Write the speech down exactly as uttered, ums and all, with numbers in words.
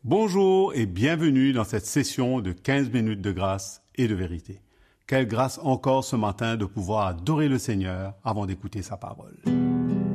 Bonjour et bienvenue dans cette session de quinze minutes de grâce et de vérité. Quelle grâce encore ce matin de pouvoir adorer le Seigneur avant d'écouter sa parole.